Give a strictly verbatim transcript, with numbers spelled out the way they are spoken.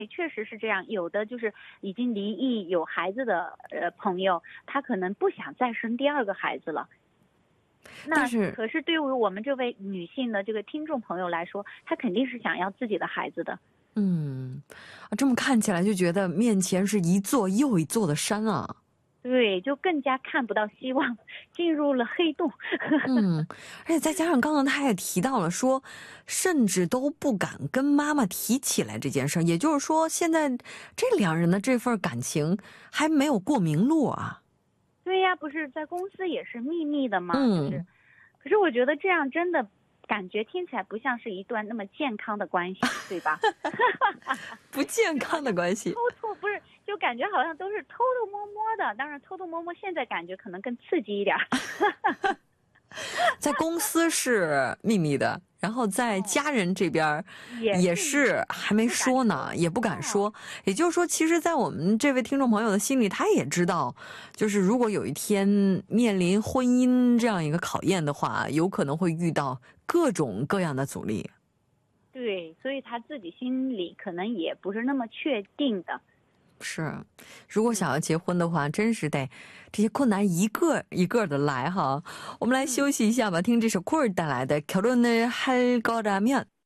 确实是这样，有的就是已经离异有孩子的呃朋友，他可能不想再生第二个孩子了。那可是对于我们这位女性的这个听众朋友来说，她肯定是想要自己的孩子的。 嗯，这么看起来就觉得面前是一座又一座的山啊。 对，就更加看不到希望，进入了黑洞。 嗯，而且再加上刚刚他也提到了说，甚至都不敢跟妈妈提起来这件事，也就是说现在这两人的这份感情还没有过明路啊。 对呀，不是在公司也是秘密的吗？ 嗯， 就是，可是我觉得这样真的感觉听起来不像是一段那么健康的关系，对吧？ 不健康的关系。 偷偷不是。就感觉好像都是偷偷摸摸的，当然偷偷摸摸现在感觉可能更刺激一点。 在公司是秘密的，然后在家人这边也是还没说呢，也不敢说。也就是说，其实在我们这位听众朋友的心里，他也知道，就是如果有一天面临婚姻这样一个考验的话，有可能会遇到各种各样的阻力。 对，所以他自己心里可能也不是那么确定的。 是，如果想要结婚的话，真是得这些困难一个一个的来哈。我们来休息一下吧，听这首库尔带来的《결혼을 할 거라면》。